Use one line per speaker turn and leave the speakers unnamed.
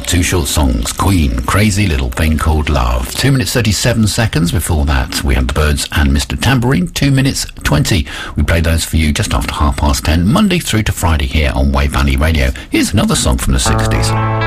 Two short songs. Queen, Crazy Little Thing Called Love. 2 minutes 37 seconds. Before that, we had The Byrds and Mr. Tambourine. 2 minutes 20. We played those for you just after 10:30, Monday through to Friday here on Wave Valley Radio. Here's another song from the 60s.